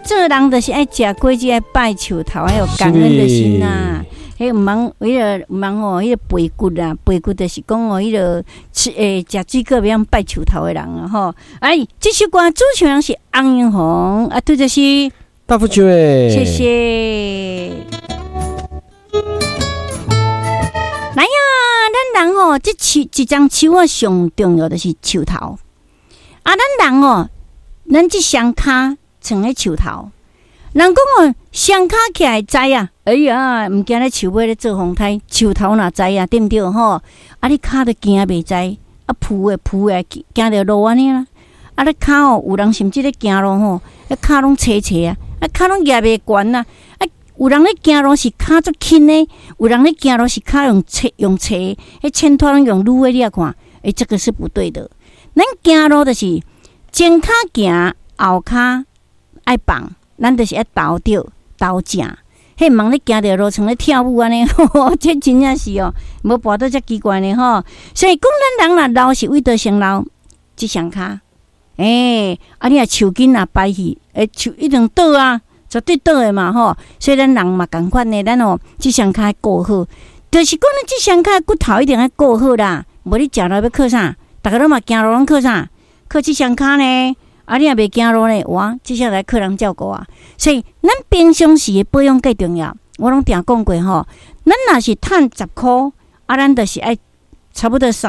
做人就是爱食果子，爱拜树头，还有感恩的心啊。迄唔忙，唔忙哦，迄个背骨啊，背骨就是讲哦，迄个食水果要拜树头的人啊吼。哎，这首歌主唱人是翁英红啊，对就是大福球诶， 谢谢。来呀，咱人哦，一张树啊，上重要的是树头啊。咱人哦，咱这双骹穿喺树头。人讲哦，双骹起来知啊，哎呀，唔惊咧树尾咧做风台，树头哪知啊，对不对吼？啊，你骹都惊袂知，啊，扑诶，惊着落安尼啦。啊，你骹哦，有人甚至咧行路吼，啊，骹拢斜斜啊，啊，骹拢举袂悬啊。啊，有人咧行路是骹足轻诶，有人咧行路是骹用斜，迄前拖拢用撸诶，你啊看，这个是不对的。咱行路就是前骹行，后骹爱放。咱就是要倒掉倒正，迄忙咧行着路像咧跳舞安尼，这真正是哦，无跋到遮奇怪呢吼。所以讲咱人若老是为着先老，即双骹，你若手筋若掰去，手一定倒啊，绝对倒的嘛吼。所以咱人嘛共款呢，咱哦，即双骹顾好，就是讲咱即双骹骨头一定要顾好啦。无你食了要靠啥？逐个都嘛行路拢靠啥？靠即双骹呢？啊，你也袂行路呢，哇！接下来客人照顾啊，所以咱平常时的保养最重要。我拢定讲过吼，咱若是趁10块，啊，咱就是爱差不多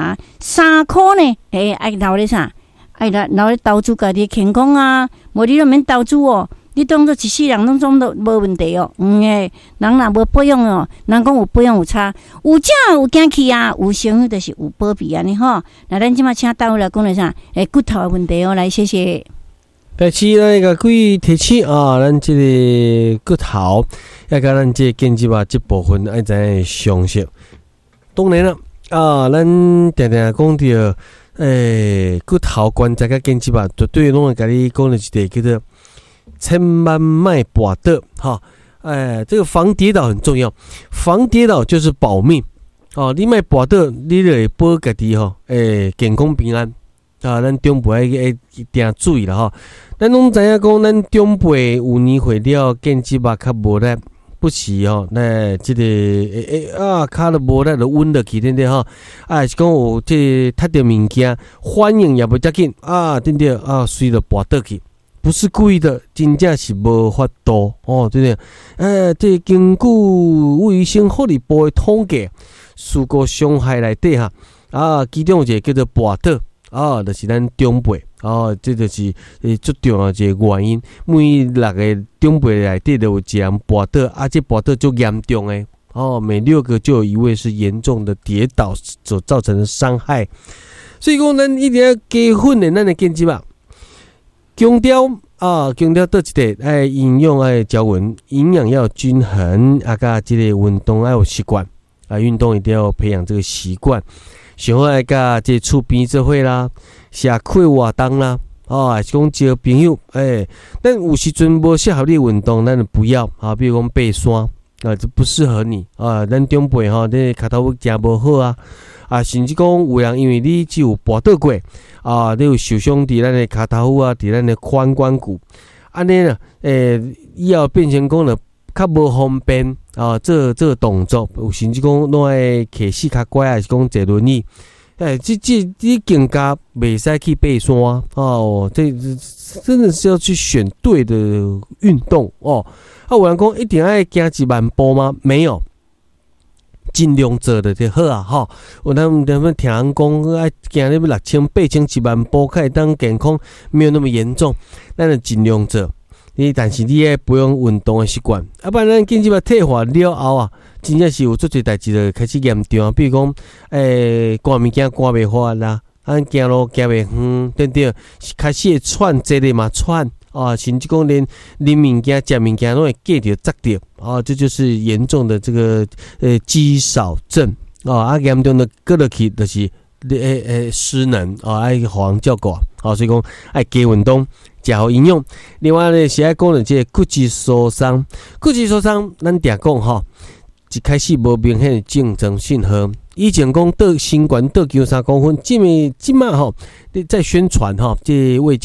3块呢，爱留咧啥？爱留咧投资家己的健康啊，无你都免投资哦。你当作一世人拢总都无问题哦。人若无保养哦，人讲有保养有差，有正有惊气啊，有伤就是有保庇安尼吼。那咱即马请大夫来讲咧啥？骨头的问题哦，来谢谢。 第四咱个几提醒啊，咱这个骨头要甲咱这肩胛这部分爱知影详细。当然了啊，咱定定讲到骨头关节甲肩胛绝对拢会甲你讲的一个叫做。千万迈跋倒哈，这个防跌倒很重要，防跌倒就是保命哦。你迈跋倒，你就会保家己吼，健康平安啊。咱长辈一定注意啦哈。咱拢知影讲，咱长辈有年岁了，肩胛较无力，不时吼，那这个骹都无力就稳落去，对不对哈？是讲有这踢到物件，反应也不遮紧啊，对不对啊？随着跋倒去。不是故意的，真正是无法度哦，对不对？这根据卫生福利部的统计，事故伤害内底哈其中一个叫做跋倒就是咱长辈这就是最重要一个原因。每6个长辈内底都有一人跋倒，这跋倒就严重的每6个就有1位是严重的跌倒所造成的伤害。所以讲，咱一定要加训练咱的肩胛强调倒一个营养爱胶原，营养要均衡甲这个运动要有习惯运动一定要培养这个习惯。上好爱甲这厝边做伙啦，社区活动啦，还是讲交朋友但有时阵无适合你运动，咱就不要比如讲爬山这不适合你咱长辈这脚头真无好甚至讲有人因为你只有跋倒过你有受伤伫咱的脚头伫咱的髋关节，安尼呢以后变成讲了较无方便做动作，有甚至讲拢爱骑4脚拐，还是讲坐轮椅这更加袂使去爬山这真的是要去选对的运动有人讲一定要行1万步吗？没有。尽量做就好啊有咱听人讲爱行你6000、8000、1万步，可以当健康，没有那么严重。咱就尽量做。但是你要培养运动的习惯，不然咱肩胛退化了后真正是有足侪代志就开始严重。比如讲，赶物件赶袂发啦，行路行袂远，对不对？开始会喘，坐咧嘛喘。甚至讲连物件、食物件都会夹着、扎着这就是严重的这个肌少症严重的过落去就是失能爱互人照顾所以讲爱加运动，食好营养。另外呢是爱讲的这个骨质疏松，咱定讲一开始无明显的竞争信号。以前讲新冠倒球3公分，即卖你在宣传这卫教的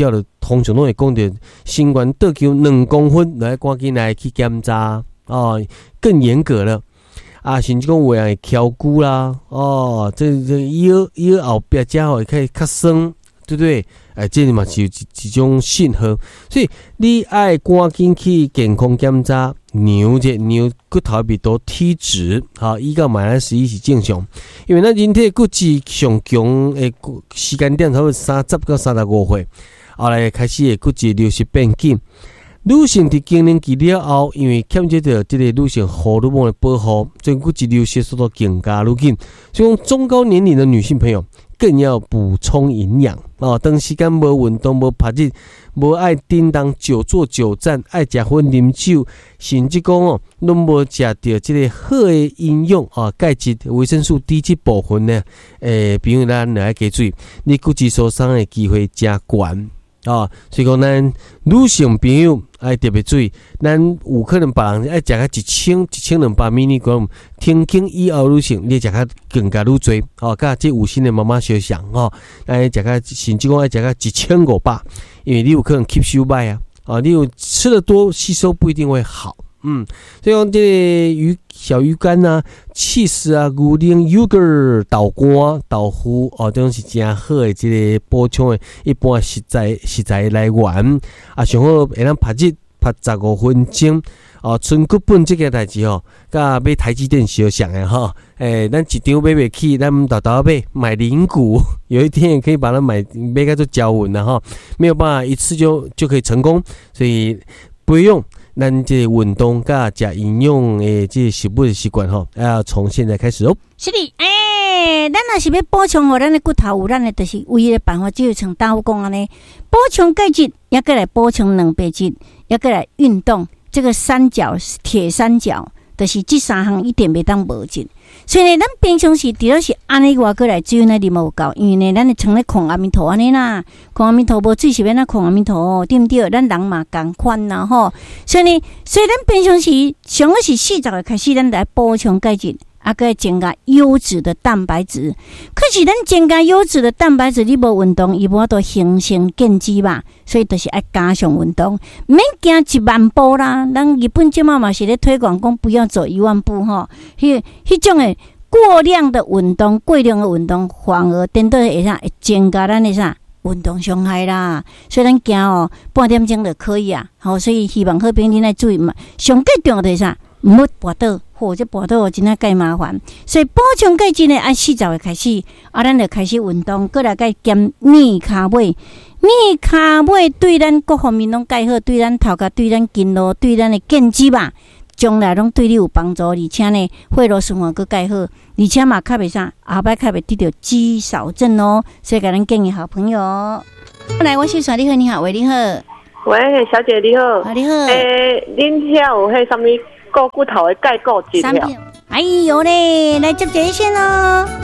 通常拢会讲到身高倒球2公分，来赶紧来去检查哦，更严格了啊，甚至讲有人会翘骨啦，哦，这腰后壁遮吼会开始较酸，对不对？这嘛是一种信号，所以你爱赶紧去健康检查，量骨头密度体脂，好，依照-11是正常。因为咱人体骨质上强的时间点，差不多30到35岁，后来开始的骨质流失变紧。女性伫更年期了后，因为欠缺着这个女性荷尔蒙的保护，所以骨质流失速度更加愈紧。所以中高年龄的女性朋友更要补充营养哦。长时间无运动、无拍日、无爱叮当、久坐久站、爱食薰啉酒，甚至讲哦，拢无食到这个好的营养啊，钙质、维生素 D 这部分呢，比如咱来加注意，你骨质疏松的机会加悬。所以讲咱女性朋友爱特别注意，咱有可能别人爱食个1200 mg， 停经以后女性你食个更加愈多，甲这有心的妈妈相像爱食个甚至讲爱食个1500，因为你有可能吸收歹你有吃得多，吸收不一定会好。所以讲这个小鱼干啊、cheese啊、牛奶、yogurt、豆干、豆腐这种是真好的这个补充的一般食材来源上好会当拍日拍15分钟存骨本这个代志甲买台积电相像的咱一张买不起，咱豆豆买零股，有一天也可以把它买到做交稳了没有办法一次就可以成功，所以不用。咱这运动甲食营养的这食物的习惯要从现在开始哦。 是的，咱若是要补充咱的骨头有咱的就是唯一的办法，只有像大夫讲安尼，补充钙质，也过来补充蛋白质，也过来运动，这个铁三角，就是这3项一点袂当无尽。所以呢，咱平常时除了是安尼话过来，只有那啉无够，因为呢，咱会常咧控阿弥陀安尼啦，控阿弥陀无水是要哪控阿弥陀，对不对？咱人嘛同款啦吼。所以咱平常时上个是40岁开始，咱来补充钙质，个增加优质的蛋白质。可是咱增加优质的蛋白质，你无运动，伊无法度形成腱肌嘛，所以就是要加上运动，免行10000步啦。咱日本即嘛是咧推广讲不要走10000步吼，迄种的过量的运动，反而颠倒会增加咱的运动伤害啦。所以咱行半点钟就可以所以希望好朋友你来注意嘛。上最重要的是毋要跋倒，或者跋倒真介麻烦。所以补充钙质呢，按40岁开始咱就开始运动，过来再减米卡尾。米卡尾对咱各方面拢介好，对咱头壳、对咱筋络、对咱的腱肌嘛，将来拢对你有帮助，而且呢，血液循环佫介好，而且嘛较袂后摆较袂得到肌少症哦。所以甲咱建议好朋友。来，我先说你好，你好，喂，你好， 喂，小姐你好， 你好， 恁遐有迄什么顾骨头的钙固质条？ 哎呦嘞，来接一线哦。